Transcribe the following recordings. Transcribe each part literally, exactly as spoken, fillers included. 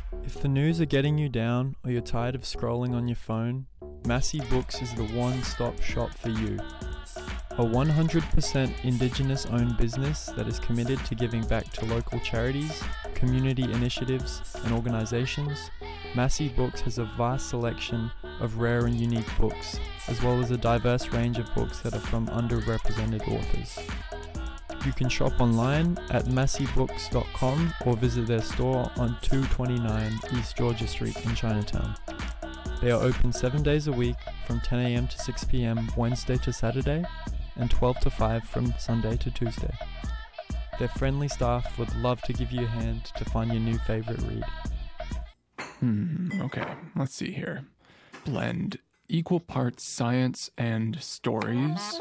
If the news are getting you down or you're tired of scrolling on your phone, Massey Books is the one-stop shop for you. A one hundred percent Indigenous-owned business that is committed to giving back to local charities, community initiatives, and organizations, Massey Books has a vast selection of rare and unique books, as well as a diverse range of books that are from underrepresented authors. You can shop online at massey books dot com or visit their store on two twenty-nine East Georgia Street in Chinatown. They are open seven days a week from ten a.m. to six p.m. Wednesday to Saturday and twelve to five from Sunday to Tuesday. Their friendly staff would love to give you a hand to find your new favorite read. Hmm, okay, let's see here. Blend equal parts science and stories.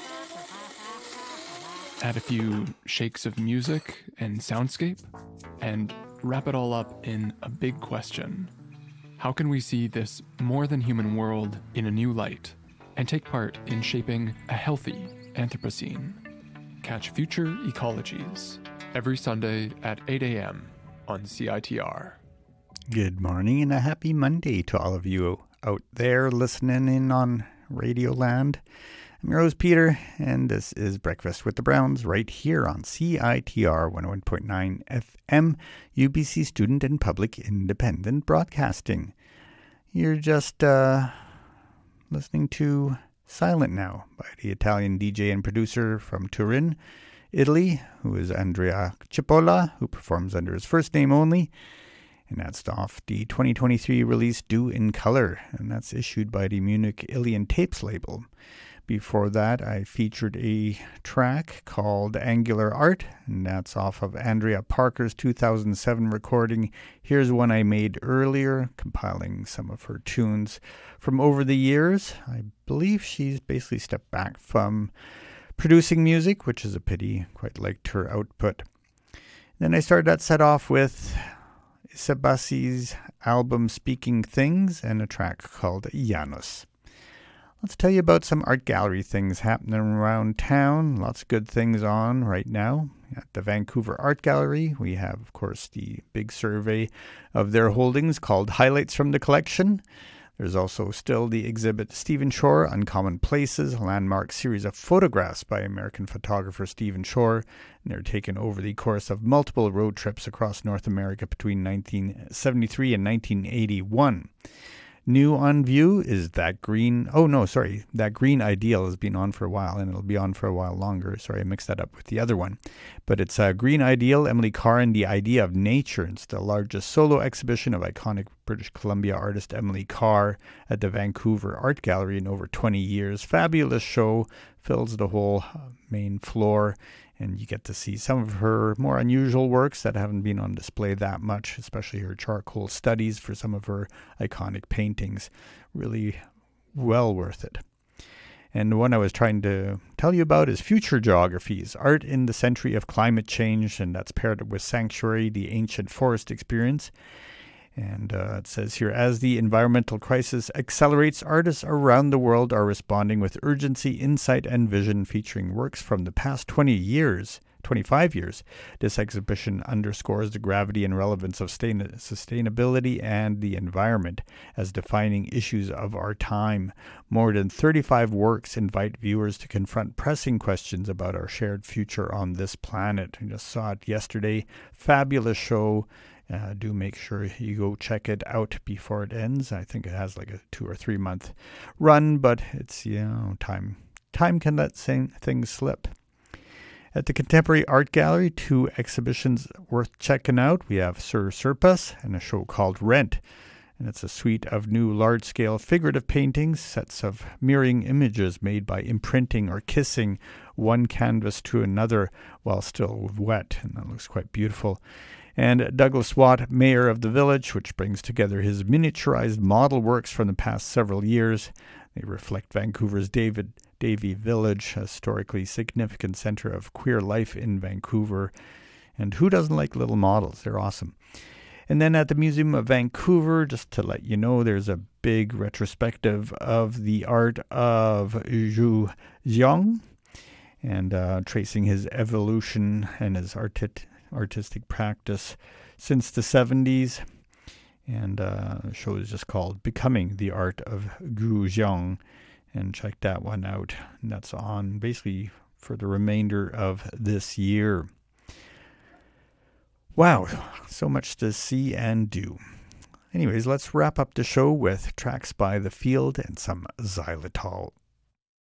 Add a few shakes of music and soundscape, and wrap it all up in a big question. How can we see this more than human world in a new light and take part in shaping a healthy Anthropocene? Catch Future Ecologies every Sunday at eight a.m. on C I T R. Good morning and a happy Monday to all of you out there listening in on Radio Land. I'm your host, Peter, and this is Breakfast with the Browns right here on C I T R one oh one point nine F M, U B C Student and Public Independent Broadcasting. You're just uh, listening to Silent Now by the Italian D J and producer from Turin, Italy, who is Andrea Cipolla, who performs under his first name only. And that's off the twenty twenty-three release Due in Color, and that's issued by the Munich Ilian Tapes label. Before that, I featured a track called Angular Art, and that's off of Andrea Parker's two thousand seven recording. Here's one I made earlier, compiling some of her tunes from over the years. I believe she's basically stepped back from producing music, which is a pity. Quite liked her output. Then I started that set off with Isabasi's album Speaking Things and a track called Janus. Let's tell you about some art gallery things happening around town. Lots of good things on right now. At the Vancouver Art Gallery, we have, of course, the big survey of their holdings called Highlights from the Collection. There's also still the exhibit Stephen Shore, Uncommon Places, a landmark series of photographs by American photographer Stephen Shore. And they're taken over the course of multiple road trips across North America between nineteen seventy-three and nineteen eighty-one. New on view is That Green... Oh, no, sorry. That Green Ideal has been on for a while, and it'll be on for a while longer. Sorry, I mixed that up with the other one. But it's uh, Green Ideal, Emily Carr and the Idea of Nature. It's the largest solo exhibition of iconic British Columbia artist Emily Carr at the Vancouver Art Gallery in over twenty years. Fabulous show, fills the whole main floor, and you get to see some of her more unusual works that haven't been on display that much, especially her charcoal studies for some of her iconic paintings. Really well worth it. And the one I was trying to tell you about is Future Geographies, Art in the Century of Climate Change, and that's paired with Sanctuary, the Ancient Forest Experience. And uh, it says here, as the environmental crisis accelerates, artists around the world are responding with urgency, insight, and vision, featuring works from the past twenty years, twenty-five years. This exhibition underscores the gravity and relevance of sustain- sustainability and the environment as defining issues of our time. More than thirty-five works invite viewers to confront pressing questions about our shared future on this planet. I just saw it yesterday. Fabulous show. Uh, do make sure you go check it out before it ends. I think it has like a two or three month run, but it's, you know, time time can let same things slip. At the Contemporary Art Gallery, two exhibitions worth checking out. We have Sir Surplus and a show called Rent. And it's a suite of new large-scale figurative paintings, sets of mirroring images made by imprinting or kissing one canvas to another while still wet. And that looks quite beautiful. And Douglas Watt, Mayor of the Village, which brings together his miniaturized model works from the past several years. They reflect Vancouver's David Davie Village, a historically significant center of queer life in Vancouver. And who doesn't like little models? They're awesome. And then at the Museum of Vancouver, just to let you know, there's a big retrospective of the art of Zhu Xiong, and uh, tracing his evolution and his artit- artistic practice since the seventies. And uh, the show is just called Becoming the Art of Guzheng. And check that one out. And that's on basically for the remainder of this year. Wow, so much to see and do. Anyways, let's wrap up the show with tracks by The Field and some xylitol.